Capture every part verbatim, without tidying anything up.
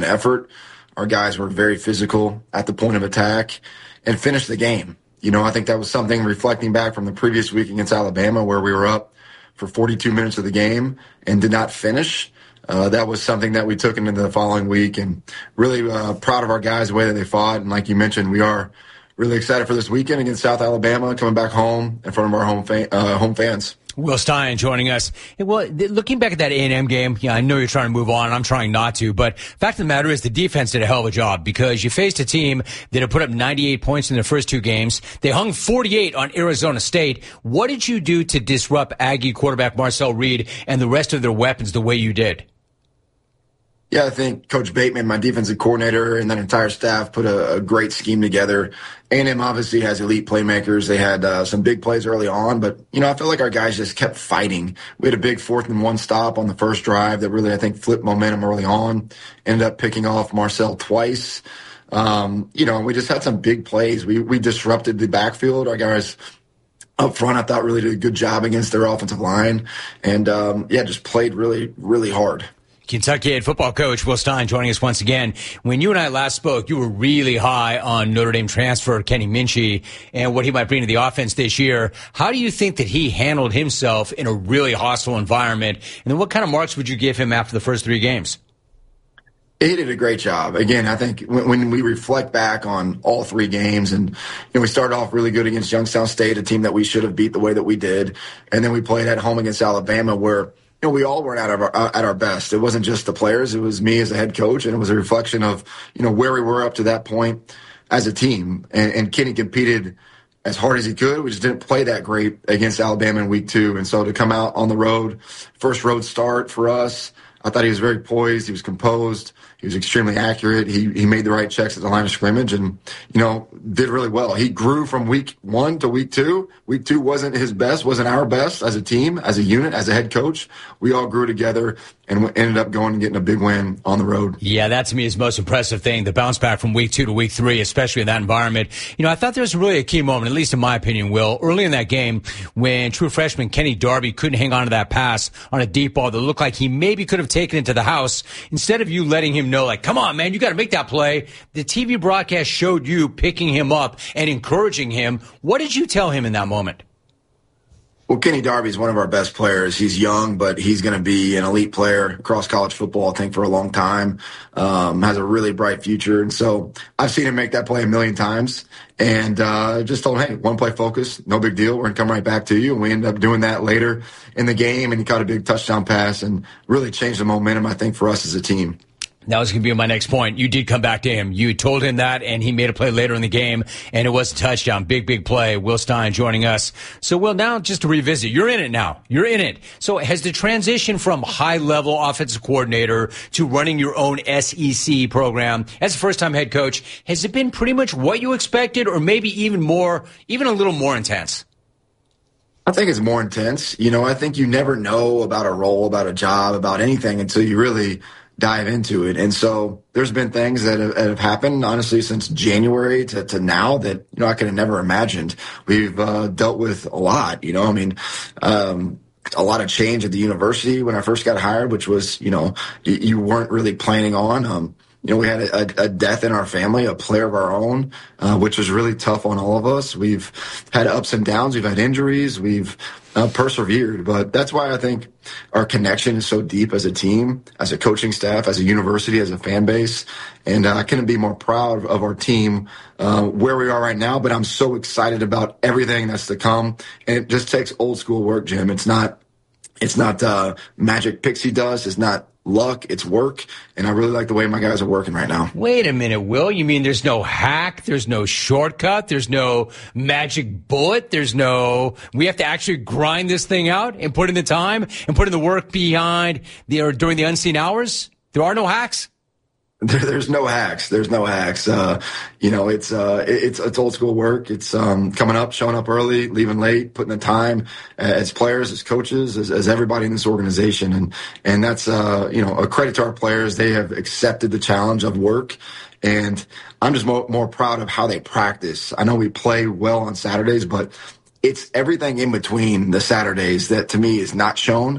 effort. Our guys were very physical at the point of attack and finished the game. You know, I think that was something reflecting back from the previous week against Alabama where we were up for forty-two minutes of the game and did not finish. Uh, that was something that we took into the following week, and really uh, proud of our guys, the way that they fought. And like you mentioned, we are really excited for this weekend against South Alabama, coming back home in front of our home fa- uh, home fans. Will Stein joining us. Well, looking back at that A and M game, yeah, I know you're trying to move on. I'm trying not to. But fact of the matter is the defense did a hell of a job because you faced a team that had put up ninety-eight points in their first two games. They hung forty-eight on Arizona State. What did you do to disrupt Aggie quarterback Marcel Reed and the rest of their weapons the way you did? Yeah, I think Coach Bateman, my defensive coordinator, and that entire staff put a, a great scheme together. A and M obviously has elite playmakers. They had uh, some big plays early on, but, you know, I feel like our guys just kept fighting. We had a big fourth and one stop on the first drive that really, I think, flipped momentum early on. Ended up picking off Marcel twice. Um, you know, we just had some big plays. We, we disrupted the backfield. Our guys up front, I thought, really did a good job against their offensive line. And, um, yeah, just played really, really hard. Kentucky head football coach Will Stein joining us once again. When you and I last spoke, you were really high on Notre Dame transfer Kenny Minchey and what he might bring to the offense this year. How do you think that he handled himself in a really hostile environment? And then what kind of marks would you give him after the first three games? He did a great job. Again, I think when, when we reflect back on all three games, and you know, we started off really good against Youngstown State, a team that we should have beat the way that we did, and then we played at home against Alabama, where you know, we all weren't at our, at our best. It wasn't just the players. It was me as a head coach, and it was a reflection of, you know, where we were up to that point as a team. And, and Kenny competed as hard as he could. We just didn't play that great against Alabama in week two. And so to come out on the road, first road start for us, I thought he was very poised. He was composed. He was extremely accurate. He he made the right checks at the line of scrimmage and, you know, did really well. He grew from week one to week two. Week two wasn't his best, wasn't our best as a team, as a unit, as a head coach. We all grew together and ended up going and getting a big win on the road. Yeah, that to me is the most impressive thing, the bounce back from week two to week three, especially in that environment. You know, I thought there was really a key moment, at least in my opinion, Will, early in that game when true freshman Kenny Darby couldn't hang on to that pass on a deep ball that looked like he maybe could have taken it to the house. Instead of you letting him know, like, come on, man, you got to make that play, the T V broadcast showed you picking him up and encouraging him. What did you tell him in that moment? Well, Kenny Darby is one of our best players. He's young, but he's going to be an elite player across college football, I think, for a long time. Um, has a really bright future. And so I've seen him make that play a million times and uh, just told him, hey, one play focus, no big deal. We're going to come right back to you. And we ended up doing that later in the game, and he caught a big touchdown pass and really changed the momentum, I think, for us as a team. That was going to be my next point. You did come back to him. You told him that, and he made a play later in the game, and it was a touchdown. Big, big play. Will Stein joining us. So, Will, now just to revisit, you're in it now. You're in it. So has the transition from high-level offensive coordinator to running your own S E C program as a first-time head coach, has it been pretty much what you expected or maybe even more, even a little more intense? I think it's more intense. You know, I think you never know about a role, about a job, about anything until you really – dive into it. And so there's been things that have, that have happened, honestly, since January to, to now that, you know, I could have never imagined. We've uh, dealt with a lot, you know, I mean, um, a lot of change at the university when I first got hired, which was, you know, you, you weren't really planning on. Um, you know, we had a, a death in our family, a player of our own, uh, which was really tough on all of us. We've had ups and downs. We've had injuries. We've uh, persevered. But that's why I think our connection is so deep as a team, as a coaching staff, as a university, as a fan base. And uh, I couldn't be more proud of our team, uh, where we are right now. But I'm so excited about everything that's to come. And it just takes old school work, Jim. It's not, it's not uh, magic pixie dust. It's not luck, it's work, and I really like the way my guys are working right now. Wait a minute, Will. You mean there's no hack, there's no shortcut, there's no magic bullet, there's no, we have to actually grind this thing out and put in the time and put in the work behind the, or during the unseen hours? There are no hacks? There, there's no hacks. There's no hacks. Uh, you know, it's, uh, it's, it's old school work. It's, um, coming up, showing up early, leaving late, putting the time uh, as players, as coaches, as, as everybody in this organization. And, and that's, uh, you know, a credit to our players. They have accepted the challenge of work. And I'm just more, more proud of how they practice. I know we play well on Saturdays, but it's everything in between the Saturdays that to me is not shown.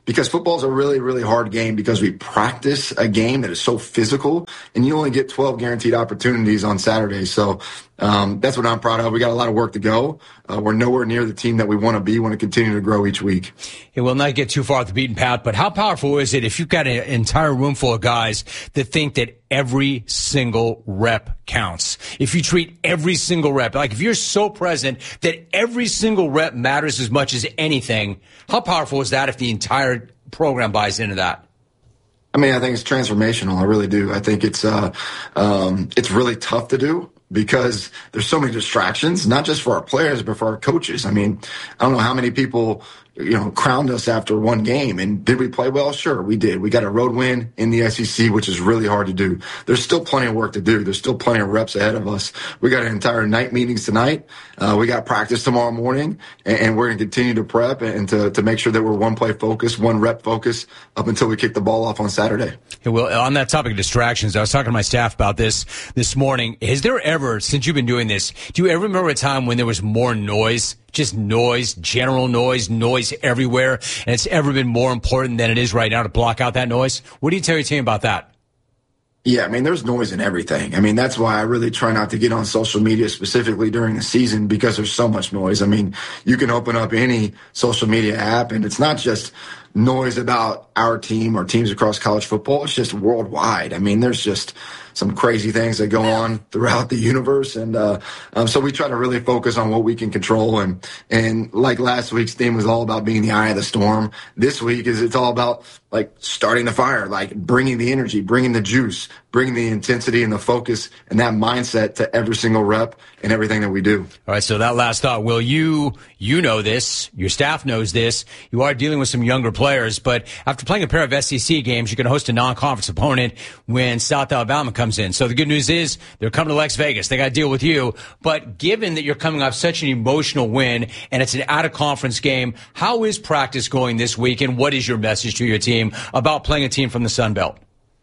because football is a really, really hard game because we practice a game that is so physical, and you only get twelve guaranteed opportunities on Saturdays. So um, that's what I'm proud of. We got a lot of work to go. Uh, we're nowhere near the team that we want to be. We want to continue to grow each week. It will not get too far off the beaten path, but how powerful is it if you've got an entire room full of guys that think that every single rep counts? If you treat every single rep, like if you're so present that every single rep matters as much as anything, how powerful is that if the entire program buys into that? I mean, I think it's transformational. I really do. I think it's uh, um, it's really tough to do because there's so many distractions, not just for our players, but for our coaches. I mean, I don't know how many people, you know, crowned us after one game. And did we play well? Sure, we did. We got a road win in the S E C, which is really hard to do. There's still plenty of work to do. There's still plenty of reps ahead of us. We got an entire night meetings tonight. Uh, we got practice tomorrow morning, and, and we're going to continue to prep and to, to make sure that we're one play focused, one rep focused up until we kick the ball off on Saturday. Yeah, well, on that topic of distractions, I was talking to my staff about this this morning. Has there ever, since you've been doing this, do you ever remember a time when there was more noise? Just noise, general noise, noise everywhere, and it's ever been more important than it is right now to block out that noise? What do you tell your team about that? Yeah, I mean, there's noise in everything. I mean, that's why I really try not to get on social media specifically during the season because there's so much noise. I mean, you can open up any social media app, and it's not just noise about our team or teams across college football. It's just worldwide. I mean, there's just some crazy things that go on throughout the universe. And uh, um, so we try to really focus on what we can control. And, and like last week's theme was all about being the eye of the storm. This week is it's all about like starting the fire, like bringing the energy, bringing the juice, bringing the intensity and the focus and that mindset to every single rep and everything that we do. All right, so that last thought, Will, you you know this, your staff knows this, you are dealing with some younger players, but after playing a pair of S E C games, you're going to host a non-conference opponent when South Alabama comes in. So the good news is they're coming to Las Vegas. They got to deal with you. But given that you're coming off such an emotional win and it's an out-of-conference game, how is practice going this week, and what is your message to your team about playing a team from the Sun Belt?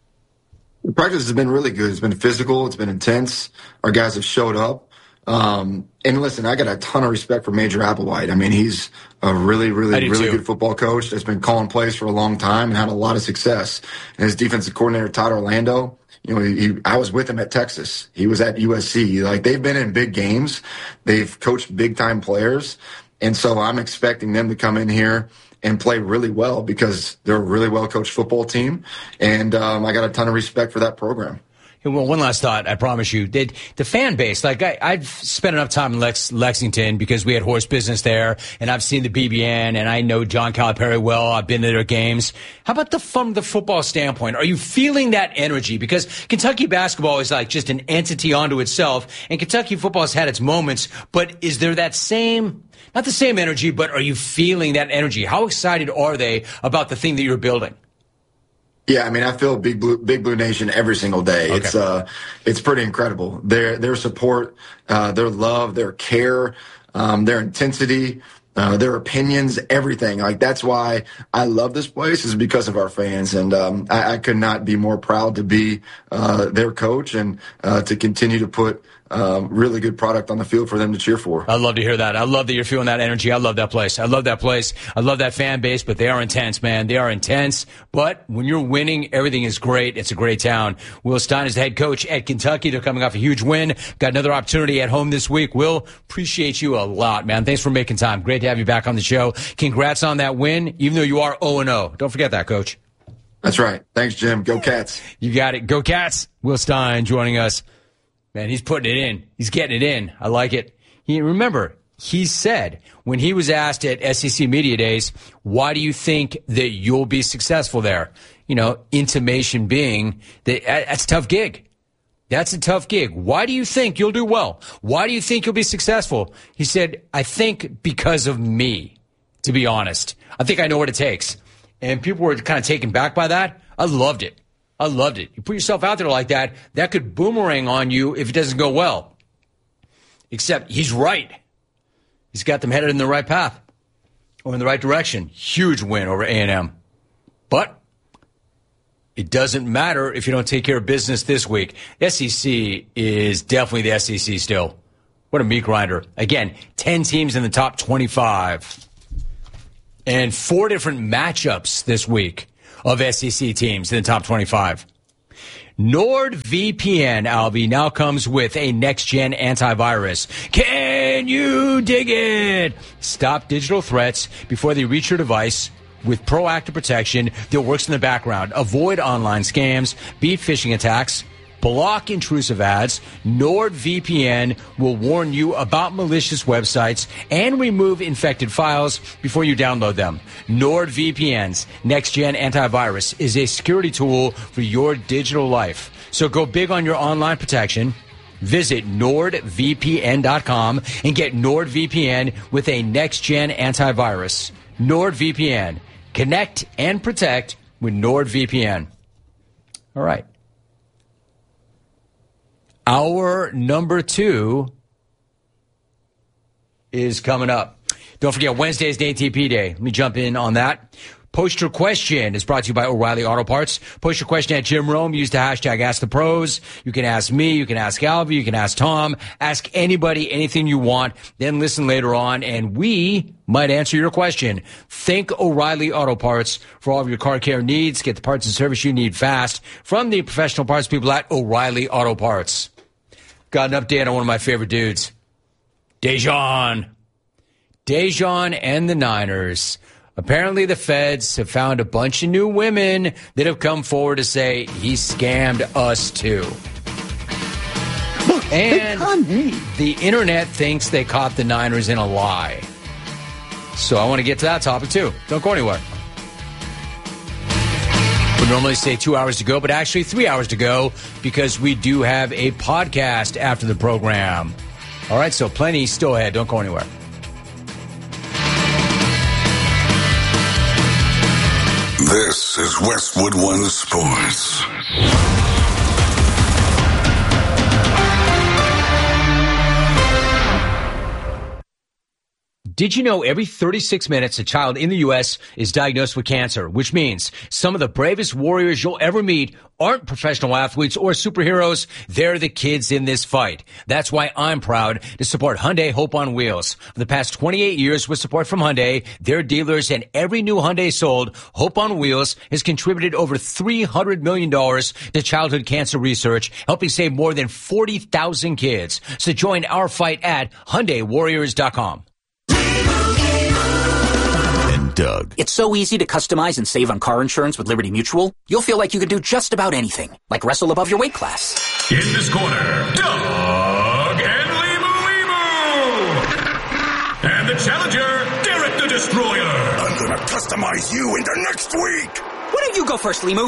The practice has been really good. It's been physical. It's been intense. Our guys have showed up. Um, and listen, I got a ton of respect for Major Applewhite. I mean, he's a really, really, really too. good football coach that's been calling plays for a long time and had a lot of success. And his defensive coordinator, Todd Orlando, you know, he, I was with him at Texas. He was at U S C. Like, they've been in big games. They've coached big-time players. And so I'm expecting them to come in here and play really well because they're a really well-coached football team. And um, I got a ton of respect for that program. Well, one last thought, I promise you. Did the fan base, like I, I've spent enough time in Lex, Lexington because we had horse business there, and I've seen the B B N, and I know John Calipari well. I've been to their games. How about the from the football standpoint? Are you feeling that energy? Because Kentucky basketball is like just an entity unto itself, and Kentucky football has had its moments, but is there that same, not the same energy, but are you feeling that energy? How excited are they about the thing that you're building? Yeah, I mean, I feel Big Blue, Big Blue Nation every single day. Okay. It's uh, it's pretty incredible. Their their support, uh, their love, their care, um, their intensity, uh, their opinions, everything. Like, that's why I love this place, is because of our fans, and um, I, I could not be more proud to be uh, their coach and uh, to continue to put Um, really good product on the field for them to cheer for. I love to hear that. I love that you're feeling that energy. I love that place. I love that place. I love that fan base, but they are intense, man. They are intense. But when you're winning, everything is great. It's a great town. Will Stein is the head coach at Kentucky. They're coming off a huge win. Got another opportunity at home this week. Will, appreciate you a lot, man. Thanks for making time. Great to have you back on the show. Congrats on that win, even though you are oh and oh. Don't forget that, Coach. That's right. Thanks, Jim. Go Cats. You got it. Go Cats. Will Stein joining us. Man, he's putting it in. He's getting it in. I like it. He, remember, he said when he was asked at S E C Media Days, why do you think that you'll be successful there? You know, intimation being that that's a tough gig. That's a tough gig. Why do you think you'll do well? Why do you think you'll be successful? He said, I think because of me, to be honest. I think I know what it takes. And people were kind of taken back by that. I loved it. I loved it. You put yourself out there like that, that could boomerang on you if it doesn't go well. Except he's right. He's got them headed in the right path or in the right direction. Huge win over A and M. But it doesn't matter if you don't take care of business this week. S E C is definitely the S E C still. What a meat grinder. Again, ten teams in the top twenty-five. and four different matchups this week of S E C teams in the top twenty-five. NordVPN, Albie, now comes with a next-gen antivirus. Can you dig it? Stop digital threats before they reach your device with proactive protection that works in the background. Avoid online scams, beat phishing attacks, block intrusive ads. NordVPN will warn you about malicious websites and remove infected files before you download them. NordVPN's next-gen antivirus is a security tool for your digital life. So go big on your online protection. Visit nord v p n dot com and get NordVPN with a next-gen antivirus. NordVPN. Connect and protect with NordVPN. All right. Hour number two is coming up. Don't forget, Wednesday is the A T P Day. Let me jump in on that. Post your question is brought to you by O'Reilly Auto Parts. Post your question at Jim Rome. Use the hashtag AskThePros. You can ask me. You can ask Albie. You can ask Tom. Ask anybody anything you want. Then listen later on, and we might answer your question. Thank O'Reilly Auto Parts for all of your car care needs. Get the parts and service you need fast from the professional parts people at O'Reilly Auto Parts. Got an update on one of my favorite dudes, Dejan. Dejan and the Niners. Apparently the feds have found a bunch of new women that have come forward to say he scammed us too. Look, and they conned me. The internet thinks they caught the Niners in a lie. So I want to get to that topic too. Don't go anywhere. We normally say two hours to go, but actually three hours to go because we do have a podcast after the program. All right, so plenty still ahead. Don't go anywhere. This is Westwood One Sports. Did you know every thirty-six minutes a child in the U S is diagnosed with cancer, which means some of the bravest warriors you'll ever meet aren't professional athletes or superheroes. They're the kids in this fight. That's why I'm proud to support Hyundai Hope on Wheels. For the past twenty-eight years with support from Hyundai, their dealers, and every new Hyundai sold, Hope on Wheels has contributed over three hundred million dollars to childhood cancer research, helping save more than forty thousand kids. So join our fight at Hyundai Warriors dot com. Doug. It's so easy to customize and save on car insurance with Liberty Mutual. You'll feel like you can do just about anything, like wrestle above your weight class. In this corner, Doug and Limu Limu. And the challenger, Derek the Destroyer. I'm gonna customize you into next week. Why don't you go first, Limu?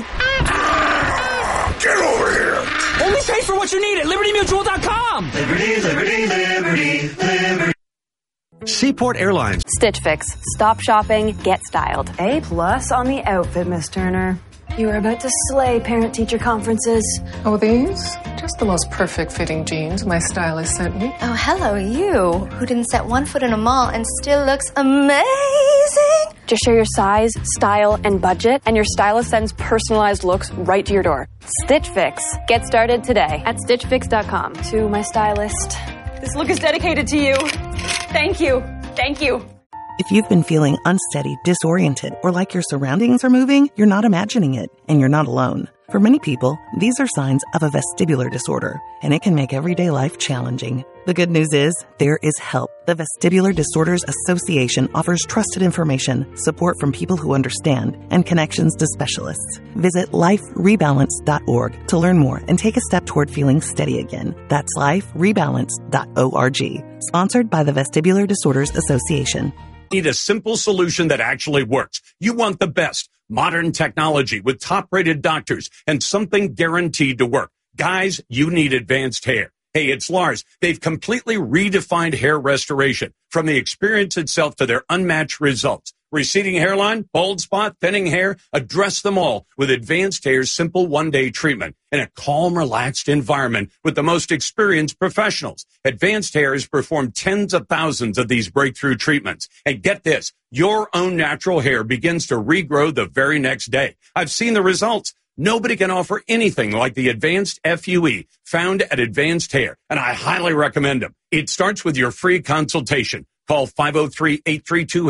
Ah, get over here. Only pay for what you need at Liberty Mutual dot com. Liberty, Liberty, Liberty, Liberty. Seaport Airlines. Stitch Fix. Stop shopping, get styled. A plus on the outfit, Miss Turner. You were about to slay parent-teacher conferences. Oh, these? Just the most perfect fitting jeans my stylist sent me. Oh, hello, you, who didn't set one foot in a mall and still looks amazing. Just share your size, style, and budget, and your stylist sends personalized looks right to your door. Stitch Fix. Get started today at stitch fix dot com. To my stylist. This look is dedicated to you. Thank you. Thank you. If you've been feeling unsteady, disoriented, or like your surroundings are moving, you're not imagining it, and you're not alone. For many people, these are signs of a vestibular disorder, and it can make everyday life challenging. The good news is, there is help. The Vestibular Disorders Association offers trusted information, support from people who understand, and connections to specialists. Visit life rebalance dot org to learn more and take a step toward feeling steady again. That's life rebalance dot org. Sponsored by the Vestibular Disorders Association. Need a simple solution that actually works. You want the best. Modern technology with top-rated doctors and something guaranteed to work. Guys, you need advanced hair. Hey, it's Lars. They've completely redefined hair restoration, from the experience itself to their unmatched results. Receding hairline, bald spot, thinning hair, address them all with Advanced Hair's simple one-day treatment in a calm, relaxed environment with the most experienced professionals. Advanced Hair has performed tens of thousands of these breakthrough treatments. And get this, your own natural hair begins to regrow the very next day. I've seen the results. Nobody can offer anything like the Advanced F U E found at Advanced Hair, and I highly recommend them. It starts with your free consultation. Call five oh three, eight three two, hair.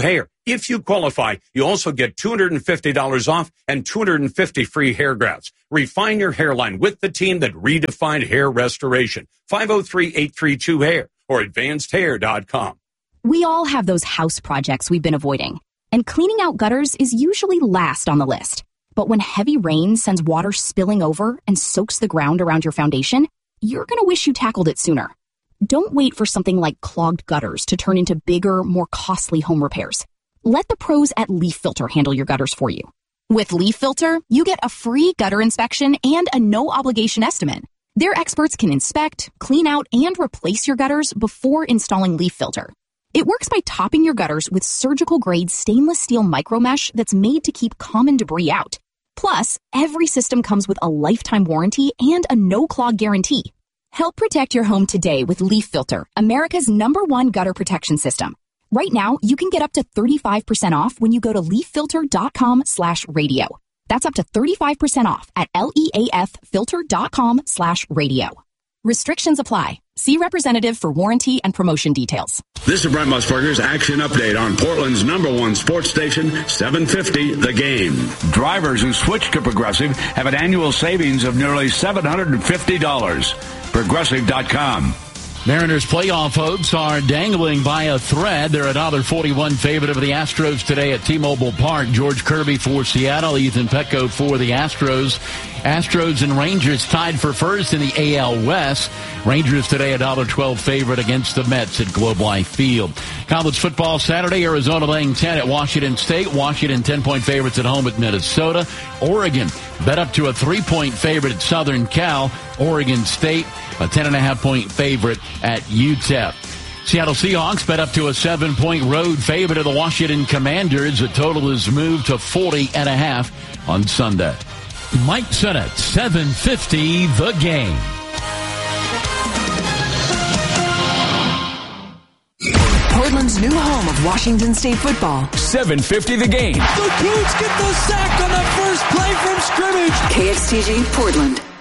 If you qualify, you also get two hundred fifty dollars off and two hundred fifty free hair grafts. Refine your hairline with the team that redefined hair restoration. five oh three, eight three two, hair or advanced hair dot com. We all have those house projects we've been avoiding, and cleaning out gutters is usually last on the list. But when heavy rain sends water spilling over and soaks the ground around your foundation, you're going to wish you tackled it sooner. Don't wait for something like clogged gutters to turn into bigger, more costly home repairs. Let the pros at Leaf Filter handle your gutters for you. With Leaf Filter, you get a free gutter inspection and a no-obligation estimate. Their experts can inspect, clean out, and replace your gutters before installing Leaf Filter. It works by topping your gutters with surgical-grade stainless steel micromesh that's made to keep common debris out. Plus, every system comes with a lifetime warranty and a no-clog guarantee. Help protect your home today with Leaf Filter, America's number one gutter protection system. Right now, you can get up to thirty-five percent off when you go to leaffilter.com slash radio. That's up to thirty-five percent off at leaffilter.com slash radio. Restrictions apply. See representative for warranty and promotion details. This is Brent Musburger's Action Update on Portland's number one sports station, seven fifty The Game. Drivers who switch to Progressive have an annual savings of nearly seven hundred fifty dollars. Progressive dot com. Mariners playoff hopes are dangling by a thread. They're a one dollar forty-one favorite over the Astros today at T-Mobile Park. George Kirby for Seattle, Ethan Petco for the Astros. Astros and Rangers tied for first in the A L West. Rangers today a one dollar twelve favorite against the Mets at Globe Life Field. College football Saturday, Arizona laying ten at Washington State. Washington ten-point favorites at home at Minnesota. Oregon bet up to a three-point favorite at Southern Cal. Oregon State a ten and a half point favorite at U T E P. Seattle Seahawks bet up to a seven-point road favorite of the Washington Commanders. The total is moved to forty and a half on Sunday. Mike Sennett, seven fifty The Game. Portland's new home of Washington State football. seven fifty The Game. The Cougs get the sack on the first play from scrimmage. K X T G Portland.